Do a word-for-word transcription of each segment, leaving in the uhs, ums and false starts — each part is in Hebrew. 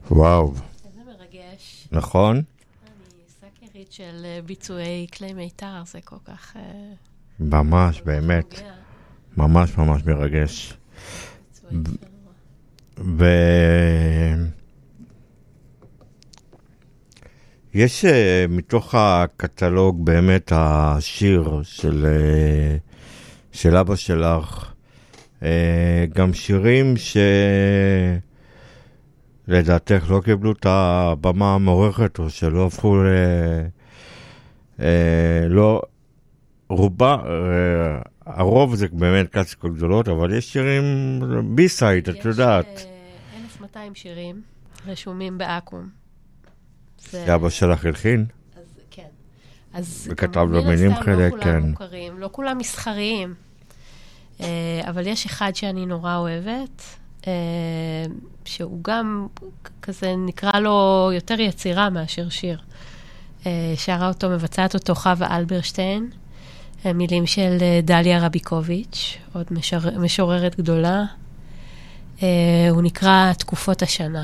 וואו. איזה מרגש. נכון? אני סאקרית של ביצועי כלי מיתר, זה כל כך... ממש, באמת. ממש ממש מרגש. ו... יש מתוך הקטלוג באמת השיר של, של אבא שלך, גם שירים שלדעתך לא קיבלו את הבמה המעורכת, או שלא הפכו ל... לא... רובה, הרוב זה באמת קלאסיקות גדולות, אבל יש שירים בי-סייד, את יודעת. יש אלף מאתיים שירים רשומים באקו"ם. שאבא שלך הלחין? אז כן. אז וכתב לו מילים חלק, לא כן. כולם מוכרים, לא כולם מסחריים. אבל יש אחד שאני נורא אוהבת, שהוא גם כזה נקרא לו יותר יצירה מאשר שיר. שרה אותו, מבצעת אותו חווה אלברשטיין, מילים של דליה רביקוביץ', עוד משור... משוררת גדולה. הוא נקרא תקופות השנה.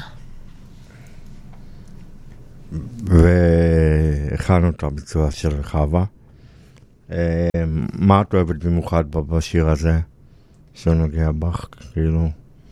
והכנו את הביצוע של חווה. מה את אוהבת במיוחד בשיר הזה? שנוגע בך, כאילו?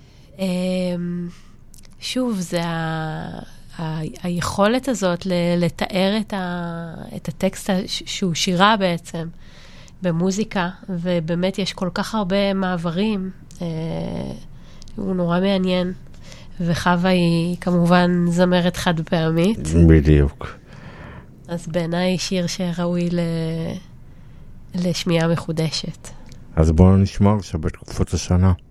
שוב, זה ה... ה... היכולת הזאת לתאר את, ה... את הטקסט שהוא שירה בעצם, במוזיקה, ובאמת יש כל כך הרבה מעברים. הוא נורא מעניין. וחווה היא כמובן זמרת חד פעמית. בדיוק. אז בעיניי שיר שראוי ל... לשמיעה מחודשת. אז בואו נשמע עכשיו בתקופות השנה.